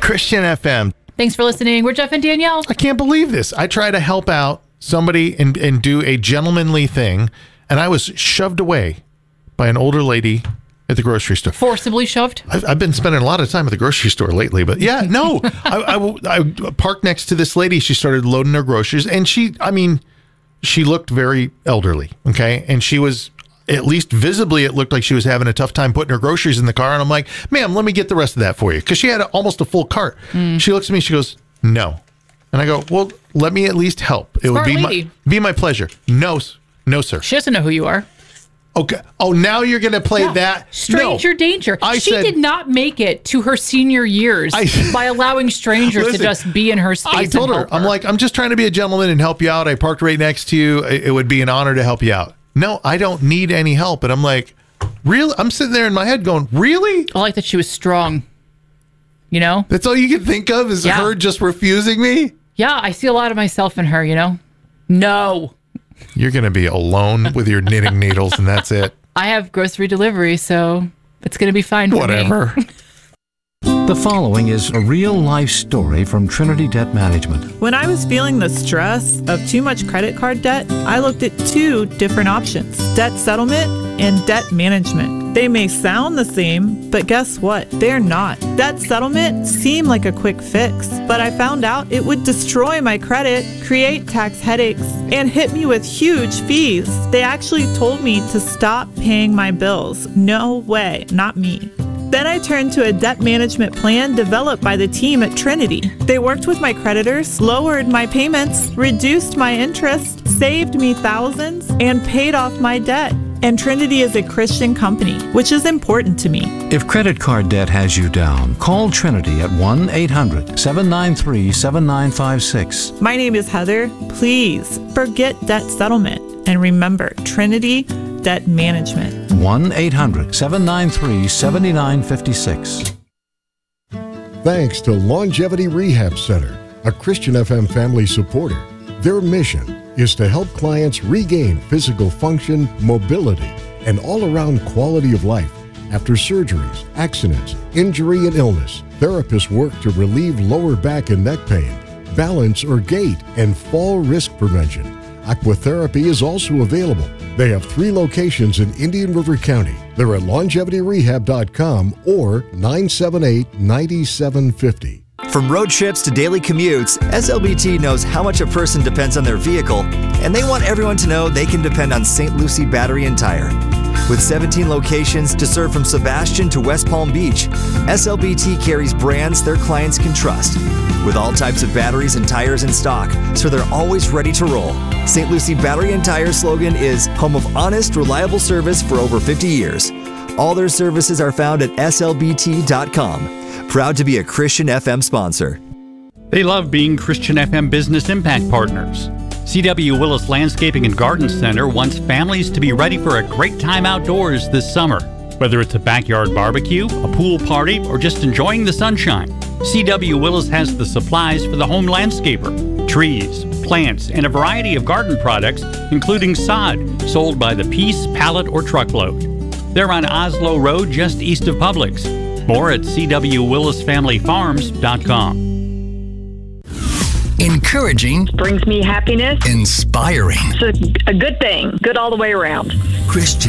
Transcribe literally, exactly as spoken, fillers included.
Christian F M. Thanks for listening. We're Jeff and Danielle. I can't believe this. I try to help out somebody and, and do a gentlemanly thing, and I was shoved away by an older lady at the grocery store. Forcibly shoved? I've, I've been spending a lot of time at the grocery store lately, but yeah, no. I, I, I parked next to this lady. She started loading her groceries, and she, I mean, she looked very elderly, okay? And she was, at least visibly, it looked like she was having a tough time putting her groceries in the car. And I'm like, ma'am, let me get the rest of that for you. Because she had almost a full cart. Mm. She looks at me, she goes, no. And I go, well, let me at least help. It Smart would be lady. my, be my pleasure. No, no, sir. She doesn't know who you are. Okay. Oh, now you're going to play yeah. that? Stranger no. danger. I she said, did not make it to her senior years I, by allowing strangers listen, to just be in her space. I told her, her, I'm like, I'm just trying to be a gentleman and help you out. I parked right next to you. It would be an honor to help you out. No, I don't need any help. And I'm like, really? I'm sitting there in my head going, really? I like that she was strong. You know? That's all you can think of is yeah. her just refusing me? Yeah, I see a lot of myself in her, you know? No. You're going to be alone with your knitting needles, and that's it. I have grocery delivery, so it's going to be fine for Whatever. me. The following is a real-life story from Trinity Debt Management. When I was feeling the stress of too much credit card debt, I looked at two different options: debt settlement and debt management. They may sound the same, but guess what? They're not. Debt settlement seemed like a quick fix, but I found out it would destroy my credit, create tax headaches, and hit me with huge fees. They actually told me to stop paying my bills. No way, not me. Then I turned to a debt management plan developed by the team at Trinity. They worked with my creditors, lowered my payments, reduced my interest, saved me thousands, and paid off my debt. And Trinity is a Christian company, which is important to me. If credit card debt has you down, call Trinity at one eight hundred seven nine three seven nine five six. My name is Heather. Please forget debt settlement and remember Trinity Debt Management. one eight hundred seven nine three seven nine five six. Thanks to Longevity Rehab Center, a Christian F M family supporter. Their mission is to help clients regain physical function, mobility, and all-around quality of life after surgeries, accidents, injury, and illness. Therapists work to relieve lower back and neck pain, balance or gait, and fall risk prevention. Aquatherapy is also available. They have three locations in Indian River County. They're at longevity rehab dot com or nine seven eight, nine seven five zero. From road trips to daily commutes, S L B T knows how much a person depends on their vehicle, and they want everyone to know they can depend on Saint Lucie Battery and Tire. With seventeen locations to serve from Sebastian to West Palm Beach, S L B T carries brands their clients can trust. With all types of batteries and tires in stock, so they're always ready to roll. Saint Lucie Battery and Tire slogan is home of honest, reliable service for over fifty years. All their services are found at S L B T dot com. Proud to be a Christian F M sponsor. They love being Christian F M Business Impact Partners. C W Willis Landscaping and Garden Center wants families to be ready for a great time outdoors this summer. Whether it's a backyard barbecue, a pool party, or just enjoying the sunshine, C W Willis has the supplies for the home landscaper. Trees, plants, and a variety of garden products, including sod, sold by the piece, pallet, or truckload. They're on Oslo Road, just east of Publix. More at c w willis family farms dot com. Encouraging brings me happiness. Inspiring. It's a, a good thing. Good all the way around. Christian